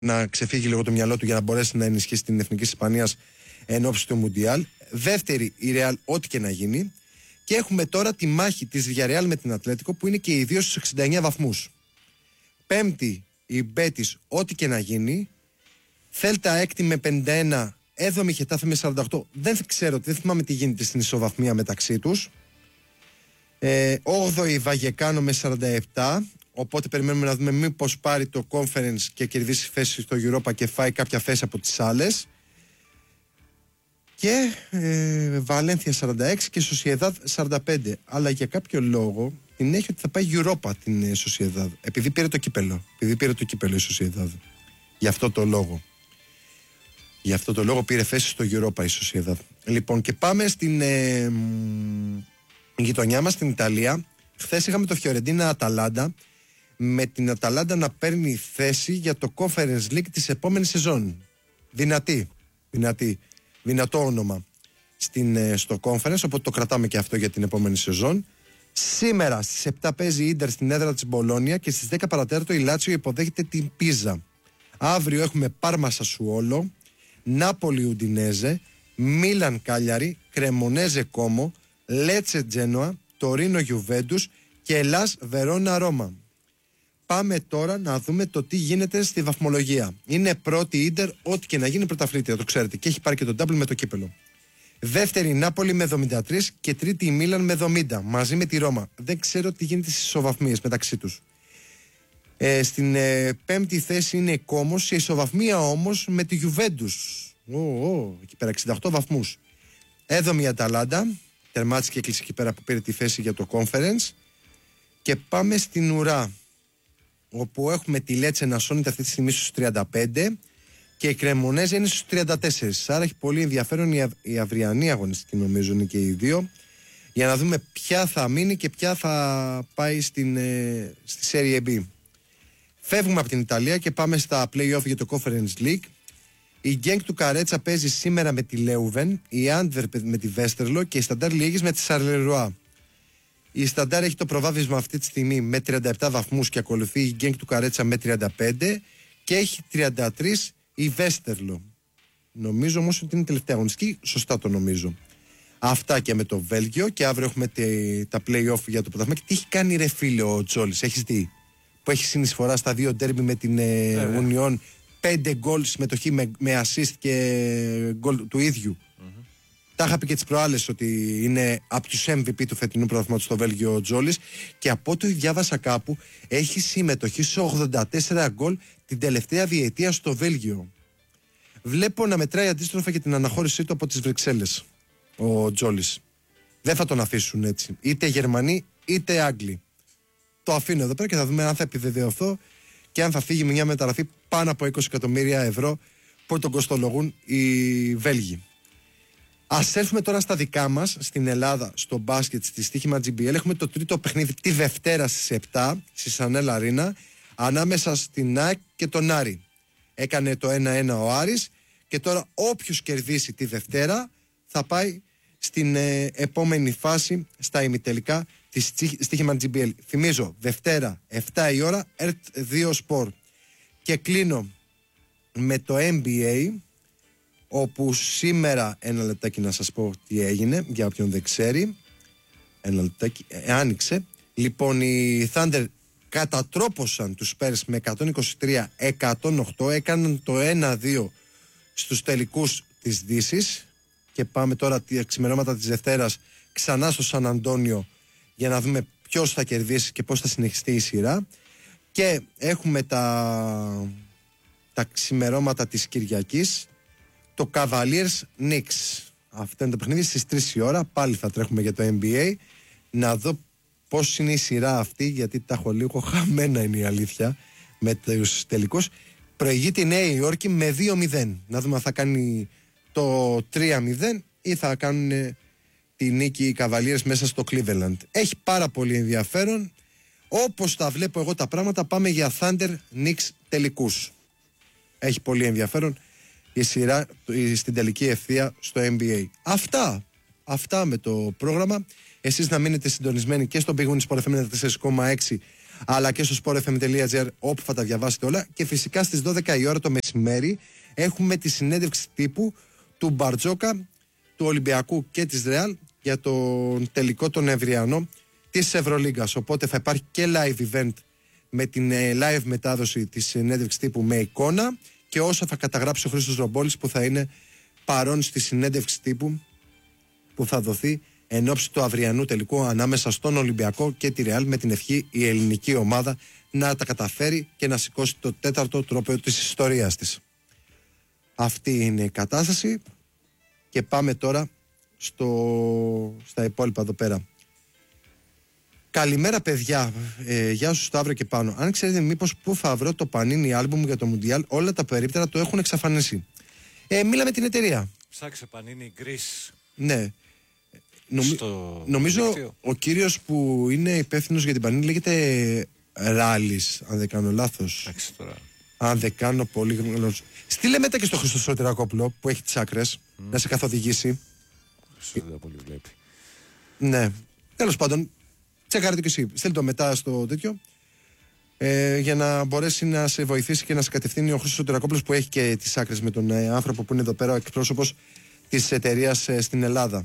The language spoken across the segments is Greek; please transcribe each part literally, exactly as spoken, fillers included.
να ξεφύγει λίγο το μυαλό του για να μπορέσει να ενισχύσει την εθνική της Ισπανίας εν ώψη του Μουντιάλ. Δεύτερη η Ρεάλ, ό,τι και να γίνει. Και έχουμε τώρα τη μάχη της Villarreal με την Ατλέτικο, που είναι και οι δύο στους εξήντα εννέα βαθμούς. Πέμπτη η Μπέτις, ό,τι και να γίνει. Θέλτα έκτη με πενήντα ένα, έβδομη Χετάφε με σαράντα οκτώ. Δεν ξέρω, δεν θυμάμαι τι γίνεται στην ισοβαθμία μεταξύ τους. Ε, όγδοη Βαγεκάνο με σαράντα επτά. Οπότε περιμένουμε να δούμε μήπως πάρει το Conference και κερδίσει θέση στο Europa και φάει κάποια θέση από τις άλλες. Και ε, Βαλένθια σαράντα έξι και Sociedad σαράντα πέντε. Αλλά για κάποιο λόγο την έχει ότι θα πάει Europa την ε, Sociedad. Επειδή πήρε το κύπελο. Επειδή πήρε το κύπελο η Sociedad. Γι' αυτό το λόγο. Γι' αυτό το λόγο πήρε θέση στο Europa η Sociedad. Λοιπόν, και πάμε στην ε, γειτονιά μας, στην Ιταλία. Χθες είχαμε το Φιωρεντίνα Αταλάντα. Με την Αταλάντα να παίρνει θέση για το Conference League της επόμενης σεζόν. Δυνατή. Δυνατή. Δυνατό όνομα στην, στο Conference, οπότε το κρατάμε και αυτό για την επόμενη σεζόν. Σήμερα στις επτά παίζει η Ίντερ στην έδρα της Μπολόνια και στις δέκα παρατέταρτο η Λάτσιο υποδέχεται την Πίζα. Αύριο έχουμε Πάρμα Σασουόλο, Νάπολη Ουντινέζε, Μίλαν Κάλιαρη, Κρεμονέζε Κόμο, Λέτσε Τζένοα, Τορίνο Γιουβέντους και Ελλάς Βερόνα Ρώμα. Πάμε τώρα να δούμε το τι γίνεται στη βαθμολογία. Είναι πρώτη η Ίντερ, ό,τι και να γίνει πρωταθλήτρια, το ξέρετε, και έχει πάρει και τον double με το κύπελο. Δεύτερη η Νάπολη με εβδομήντα τρία και τρίτη η Μίλαν με εβδομήντα, μαζί με τη Ρώμα. Δεν ξέρω τι γίνεται στις ισοβαθμίες μεταξύ τους. Ε, στην ε, πέμπτη θέση είναι η Κόμο, σε ισοβαθμία όμως με τη Γιουβέντους. Ω, ω, εκεί πέρα εξήντα οκτώ βαθμούς. Έβδομη η Αταλάντα, τερμάτισε και έκλεισε εκεί πέρα που πήρε τη θέση για το Conference. Και πάμε στην ουρά, όπου έχουμε τη Λέτσε να σώνεται αυτή τη στιγμή στους τριάντα πέντε και η Κρεμονέζα είναι στους τριάντα τέσσερα. Άρα έχει πολύ ενδιαφέρον η, αυ- η αυριανή αγωνιστική, νομίζω είναι και οι δύο, για να δούμε ποια θα μείνει και ποια θα πάει στην, ε, στη Serie B. Φεύγουμε από την Ιταλία και πάμε στα play-off για το Conference League. Η Γκένκ του Καρέτσα παίζει σήμερα με τη Λέουβεν, η Άντβερπ με τη Βέστερλο και η Σταντάρ Λιέγης με τη Σαρλερουά. Η Σταντάρ έχει το προβάδισμα αυτή τη στιγμή με τριάντα επτά βαθμούς και ακολουθεί η Γκένκ του Καρέτσα με τριάντα πέντε και έχει τριάντα τρία η Βέστερλο. Νομίζω όμως ότι είναι η τελευταία αγωνιστική, σωστά το νομίζω. Αυτά και με το Βέλγιο και αύριο έχουμε τε, τα play-off για το πρωτάθλημα. Και τι έχει κάνει ρε φίλε ο Τζόλης, έχεις δει, που έχει συνεισφορά στα δύο ντέρμπι με την ε, Union, πέντε γκολ συμμετοχή με, με assist και γκολ του ίδιου. Mm-hmm. Τα είχα πει και τις προάλλες ότι είναι από τους εμ βι πι του φετινού πρωταθλήματος στο Βέλγιο ο Τζόλης, και από ό,τι διάβασα κάπου έχει συμμετοχή σε ογδόντα τέσσερα γκολ την τελευταία διετία στο Βέλγιο. Βλέπω να μετράει αντίστροφα και την αναχώρησή του από τις Βρυξέλλες ο Τζόλης. Δεν θα τον αφήσουν έτσι, είτε Γερμανοί είτε Άγγλοι. Το αφήνω εδώ πέρα και θα δούμε αν θα επιβεβαιωθώ και αν θα φύγει με μια μεταγραφή πάνω από είκοσι εκατομμύρια ευρώ που τον κοστολογούν οι Βέλγοι. Ας έρθουμε τώρα στα δικά μας, στην Ελλάδα, στο μπάσκετ, στη στοίχημα τζι μπι ελ. Έχουμε το τρίτο παιχνίδι τη Δευτέρα στις επτά, στη Σανέλ Αρίνα, ανάμεσα στην ΑΕΚ και τον Άρη. Έκανε το ένα ένα ο Άρης και τώρα όποιος κερδίσει τη Δευτέρα θα πάει στην ε, επόμενη φάση, στα ημιτελικά της στοίχημα τζι μπι ελ. Θυμίζω, Δευτέρα, επτά η ώρα, ΕΡΤ δύο Sport. Και κλείνω με το εν μπι έι, όπου σήμερα, ένα λεπτάκι να σας πω τι έγινε, για όποιον δεν ξέρει, ένα λεπτάκι, ε, άνοιξε. Λοιπόν, οι Thunder κατατρόπωσαν τους Spurs με εκατόν είκοσι τρία εκατόν οκτώ, έκαναν το ένα δύο στους τελικούς της Δύσης. Και πάμε τώρα τα ξημερώματα της Δευτέρας ξανά στο Σαν Αντώνιο για να δούμε ποιος θα κερδίσει και πώς θα συνεχιστεί η σειρά. Και έχουμε τα, τα ξημερώματα της Κυριακής, το Cavaliers Knicks. Αυτό είναι το παιχνίδι στις τρεις η ώρα. Πάλι θα τρέχουμε για το εν μπι έι να δω πώς είναι η σειρά αυτή, γιατί τα έχω λίγο χαμένα, είναι η αλήθεια, με τους τελικούς. Προηγείται η Νέα Υόρκη με δύο μηδέν. Να δούμε αν θα κάνει το τρία μηδέν ή θα κάνουν τη νίκη οι Cavaliers μέσα στο Cleveland. Έχει πάρα πολύ ενδιαφέρον. Όπως τα βλέπω εγώ τα πράγματα, πάμε για Thunder Knicks τελικούς. Έχει πολύ ενδιαφέρον η σειρά στην τελική ευθεία στο εν μπι έι. Αυτά, αυτά με το πρόγραμμα. Εσείς να μείνετε συντονισμένοι και στο Big Win Sport εφ εμ τέσσερα κόμμα έξι, αλλά και στο sportfm.gr όπου θα τα διαβάσετε όλα. Και φυσικά στις δώδεκα η ώρα το μεσημέρι έχουμε τη συνέντευξη τύπου του Μπαρτζόκα, του Ολυμπιακού και της Ρεάλ για τον τελικό τον Ευριανό της Ευρωλίγκας. Οπότε θα υπάρχει και live event με την live μετάδοση της συνέντευξης τύπου με εικόνα και όσα θα καταγράψει ο Χρήστος Ρομπόλης που θα είναι παρόν στη συνέντευξη τύπου που θα δοθεί εν ώψη του αυριανού τελικού ανάμεσα στον Ολυμπιακό και τη Ρεάλ, με την ευχή η ελληνική ομάδα να τα καταφέρει και να σηκώσει το τέταρτο τρόπαιο της ιστορίας της. Αυτή είναι η κατάσταση και πάμε τώρα στο, στα υπόλοιπα εδώ πέρα. Καλημέρα παιδιά, ε, γεια σου Σταύρο και πάνω. Αν ξέρετε μήπως πού θα βρω το Πανίνι άλμπουμ για το Μουντιάλ, όλα τα περίπτερα το έχουν εξαφανίσει. Ε, μίλα με την εταιρεία. Ψάξε Πανίνι Greece. Ναι. Νομι... Νομίζω δίκτυο. Ο κύριος που είναι υπεύθυνος για την Πανίνι λέγεται Ράλης, αν δεν κάνω λάθος. Εντάξει τώρα. Αν δεν κάνω πολύ γνωστό. Στείλε μετά και στο Χρήστο Σωτηρακόπουλο που έχει τις άκρες mm. να σε καθοδηγήσει. Δεν πολύ βλέπει. Ναι. Τέλος πάντων, τσεκάρε το και εσύ. Στείλ το μετά στο τέτοιο. Ε, για να μπορέσει να σε βοηθήσει και να σε κατευθύνει ο Χρήστος Σωτηρακόπουλος που έχει και τις άκρες με τον ε, άνθρωπο που είναι εδώ πέρα, ο εκπρόσωπος της εταιρείας ε, στην Ελλάδα.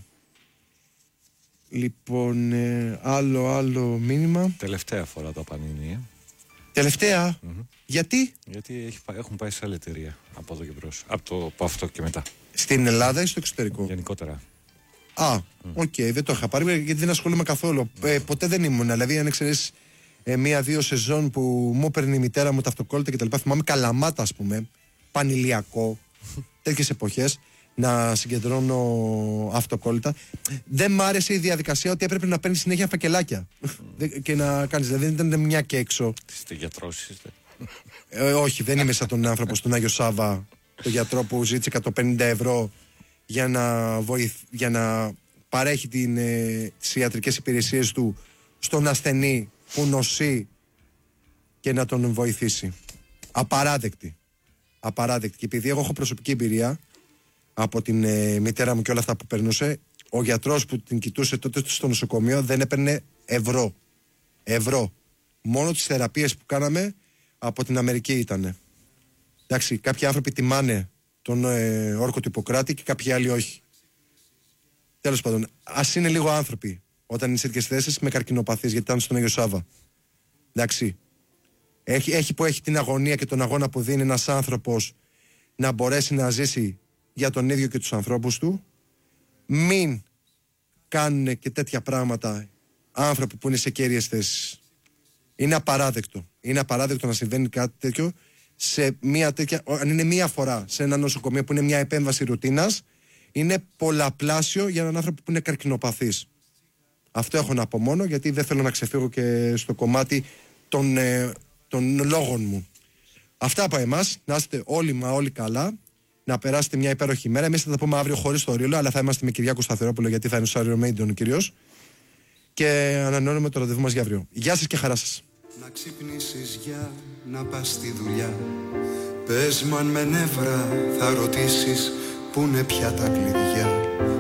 Λοιπόν, ε, άλλο άλλο μήνυμα. Τελευταία φορά το Πανίνι. Ε. Τελευταία. Mm-hmm. Γιατί? Γιατί έχει, έχουν πάει σε άλλη εταιρεία από εδώ και μπρος. Από, το, από αυτό και μετά. Στην Ελλάδα ή στο εξωτερικό? Γενικότερα. Α, οκ, mm. okay, δεν το είχα πάρει γιατί δεν ασχολούμαι καθόλου. Mm. Ε, ποτέ δεν ήμουν. Δηλαδή, αν εξαιρέσει ε, μία-δύο σεζόν που μου έπαιρνε η μητέρα μου τα αυτοκόλλητα κτλ. Θυμάμαι Καλαμάτα, ας πούμε, Πανηλιακό, τέτοιες εποχές, να συγκεντρώνω αυτοκόλλητα. Δεν μ' άρεσε η διαδικασία ότι έπρεπε να παίρνει συνέχεια φακελάκια mm. και να κάνεις. Δηλαδή, δεν ήταν μια και έξω. Είστε γιατρός, είστε. Ε, όχι, δεν είμαι σαν τον άνθρωπο στον Άγιο Σάβα, τον γιατρό που ζήτησε εκατόν πενήντα ευρώ για να, βοηθ... για να παρέχει την, ε, τις ιατρικές υπηρεσίες του στον ασθενή που νοσεί και να τον βοηθήσει. Απαράδεκτη. Απαράδεκτη. Και επειδή εγώ έχω προσωπική εμπειρία από την ε, μητέρα μου και όλα αυτά που περνούσε, ο γιατρός που την κοιτούσε τότε στο νοσοκομείο δεν έπαιρνε ευρώ. Ευρώ. Μόνο τις θεραπείες που κάναμε από την Αμερική ήτανε. Εντάξει, κάποιοι άνθρωποι τιμάνε τον ε, όρκο του Ιπποκράτη και κάποιοι άλλοι όχι. Τέλος πάντων, ας είναι λίγο άνθρωποι όταν είναι σε τέτοιες θέσεις με καρκινοπαθείς, γιατί ήταν στον Άγιο Σάβα. Εντάξει. Έχει, έχει που έχει την αγωνία και τον αγώνα που δίνει ένας άνθρωπος να μπορέσει να ζήσει για τον ίδιο και τους ανθρώπους του. Μην κάνουν και τέτοια πράγματα άνθρωποι που είναι σε κέρυες θέσεις. Είναι απαράδεκτο. Είναι απαράδεκτο να συμβαίνει κάτι τέτοιο σε μια τέτοια, αν είναι μία φορά σε ένα νοσοκομείο που είναι μια επέμβαση ρουτίνας, είναι πολλαπλάσιο για έναν άνθρωπο που είναι καρκινοπαθής. Αυτό έχω να πω μόνο, γιατί δεν θέλω να ξεφύγω και στο κομμάτι των, ε, των λόγων μου. Αυτά από εμάς. Να είστε όλοι μα όλοι καλά. Να περάσετε μια υπέροχη μέρα. Εμείς θα τα πούμε αύριο χωρίς το Ρίλο, αλλά θα είμαστε με Κυριάκο Σταθερόπουλο, γιατί θα είναι στο Iron Maiden ο κύριος. Και ανανεώνουμε το ραντεβού μας για αύριο. Γεια σας και χαρά σας. Να ξυπνήσεις για να πας στη δουλειά. Πες μ' αν με νεύρα θα ρωτήσεις πού είναι πια τα κλειδιά.